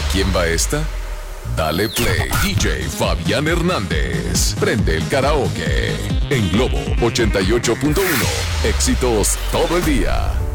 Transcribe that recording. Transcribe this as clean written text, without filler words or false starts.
quién va esta? Dale play, DJ Fabián Hernández. Prende el karaoke en Globo 88.1. Éxitos todo el día.